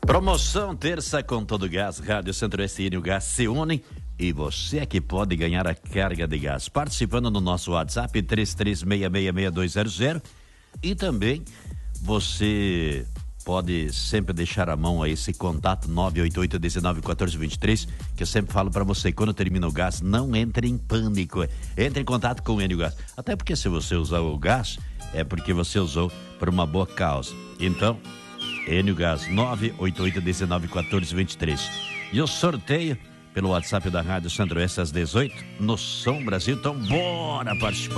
Promoção terça com todo gás, Rádio Centro-Oeste e Enio Gás se unem e você é que pode ganhar a carga de gás. Participando no nosso WhatsApp 33666200 e também você pode sempre deixar a mão a esse contato 988-19-1423, que eu sempre falo para você, quando termina o gás, não entre em pânico, entre em contato com o Enio Gás. Até porque se você usar o gás, é porque você usou por uma boa causa. Então, Enio Gás, 988-19-1423. E o sorteio pelo WhatsApp da Rádio Centro-Oeste às 18 no Som Brasil. Então, bora participar.